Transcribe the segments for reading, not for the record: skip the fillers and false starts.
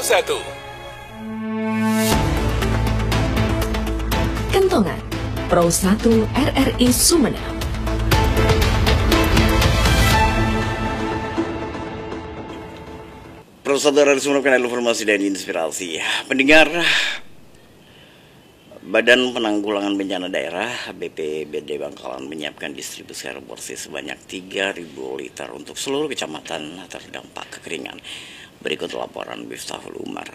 1. Kentongan Pro 1 RRI Sumeneb. Pro 1 RRI Sumeneb, kanal informasi dan inspirasi. Pendengar, Badan Penanggulangan Bencana Daerah BPBD Bangkalan menyiapkan distribusi air bersih sebanyak 3.000 liter untuk seluruh kecamatan terdampak kekeringan. Berikut laporan Miftahul Umar.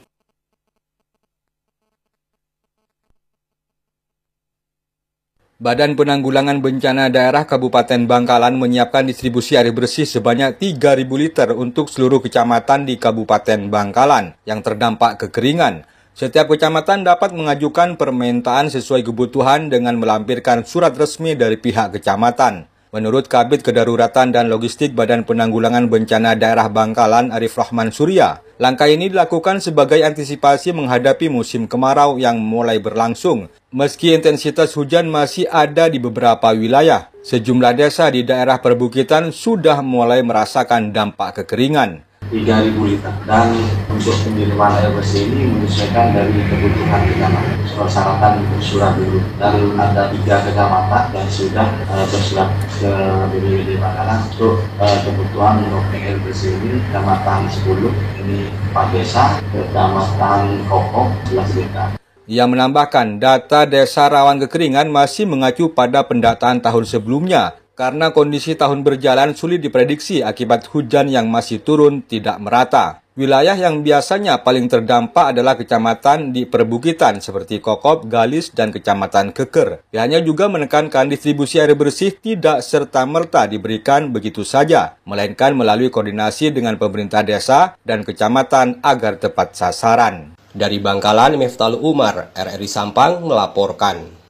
Badan Penanggulangan Bencana Daerah Kabupaten Bangkalan menyiapkan distribusi air bersih sebanyak 3.000 liter untuk seluruh kecamatan di Kabupaten Bangkalan yang terdampak kekeringan. Setiap kecamatan dapat mengajukan permintaan sesuai kebutuhan dengan melampirkan surat resmi dari pihak kecamatan. Menurut Kabid Kedaruratan dan Logistik Badan Penanggulangan Bencana Daerah Bangkalan, Arif Rahman Surya, langkah ini dilakukan sebagai antisipasi menghadapi musim kemarau yang mulai berlangsung. Meski intensitas hujan masih ada di beberapa wilayah, sejumlah desa di daerah perbukitan sudah mulai merasakan dampak kekeringan. 3.000 liter, dan untuk pengiriman air bersih ini menyesuaikan dari kebutuhan kecamatan. Persyaratan surat dulu, dan ada 3 kecamatan yang sudah bersurat ke BPBD Bangkalan untuk kebutuhan untuk air bersih ini. Kecamatan 10 ini 4 desa, kecamatan Kokok 11 desa. Ia menambahkan data desa rawan kekeringan masih mengacu pada pendataan tahun sebelumnya, karena kondisi tahun berjalan sulit diprediksi akibat hujan yang masih turun tidak merata. Wilayah yang biasanya paling terdampak adalah kecamatan di perbukitan seperti Kokop, Galis, dan Kecamatan Keker. Pihaknya juga menekankan distribusi air bersih tidak serta-merta diberikan begitu saja, melainkan melalui koordinasi dengan pemerintah desa dan kecamatan agar tepat sasaran. Dari Bangkalan, Miftahul Umar, RRI Sampang melaporkan.